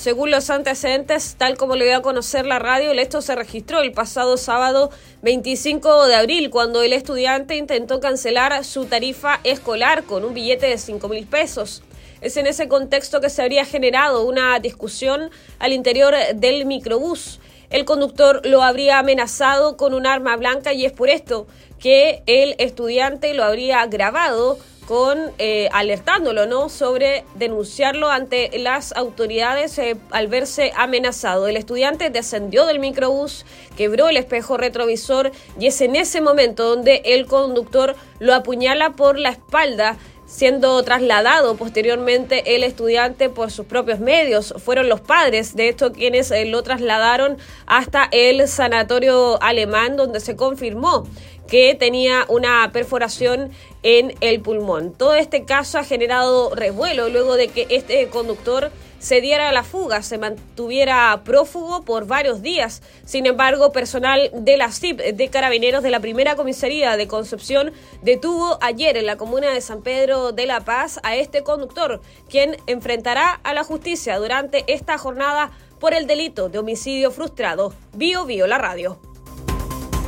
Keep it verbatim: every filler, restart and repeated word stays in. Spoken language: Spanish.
según los antecedentes, tal como le dio a conocer la radio, el hecho se registró el pasado sábado veinticinco de abril, cuando el estudiante intentó cancelar su tarifa escolar con un billete de cinco mil pesos. Es en ese contexto que se habría generado una discusión al interior del microbús. El conductor lo habría amenazado con un arma blanca y es por esto que el estudiante lo habría grabado con eh, alertándolo, ¿no?, sobre denunciarlo ante las autoridades eh, al verse amenazado. El estudiante descendió del microbús, quebró el espejo retrovisor y es en ese momento donde el conductor lo apuñala por la espalda, siendo trasladado posteriormente el estudiante por sus propios medios. Fueron los padres de estos quienes eh, lo trasladaron hasta el sanatorio alemán, donde se confirmó que tenía una perforación en el pulmón. Todo este caso ha generado revuelo luego de que este conductor se diera a la fuga, se mantuviera prófugo por varios días. Sin embargo, personal de la C I P de Carabineros de la Primera Comisaría de Concepción detuvo ayer en la comuna de San Pedro de la Paz a este conductor, quien enfrentará a la justicia durante esta jornada por el delito de homicidio frustrado. Bio Bio, la radio.